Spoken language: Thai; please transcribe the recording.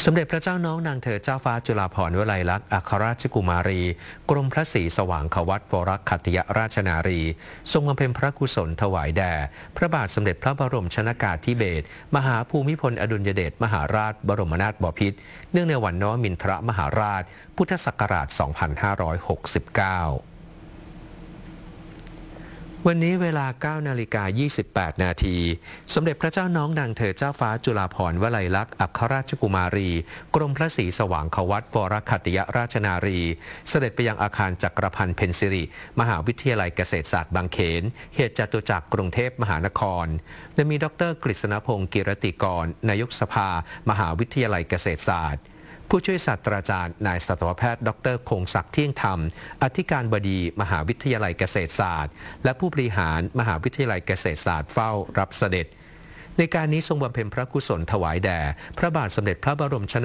สมเด็จพระเจ้าน้องนางเธอเจ้าฟ้าจุฬาภรณ์วลัยลักษณ์อัครราชกุมารีกรมพระศรีสว่างควัตรวรคัตติยราชนารีทรงบำเพ็ญพระกุศลถวายแด่พระบาทสมเด็จพระบรมชนากาธิเบศรมหาภูมิพลอดุลยเดชมหาราชบรมนาถบพิตรเนื่องในวันนวมินทรมหาราชพุทธศักราช 2569วันนี้เวลา 9:28 นาทีสมเด็จพระเจ้าน้องนางเธอเจ้าฟ้าจุฬาภรณ์วลัยลักษณ์อัครราชกุมารีกรมพระศรีสว่างควัตรวรคัตติยราชนารีเสด็จไปยังอาคารจักรพันธ์เพ็ญสิริมหาวิทยาลัยเกษตรศาสตร์บางเขนเขตจตุจักรกรุงเทพมหานครโดยมีดร.กฤษณพงศ์กิรติกรนายกสภามหาวิทยาลัยเกษตรศาสตร์ผู้ช่วยศาสตราจารย์นายสัตวแพทย์ดร.คงศักดิ์เที่ยงธรรมอธิการบดีมหาวิทยาลัยเกษตรศาสตร์และผู้บริหารมหาวิทยาลัยเกษตรศาสตร์เฝ้ารับเสด็จในการนี้ทรงบำเพ็ญพระกุศลถวายแด่พระบาทสมเด็จพระบรมชน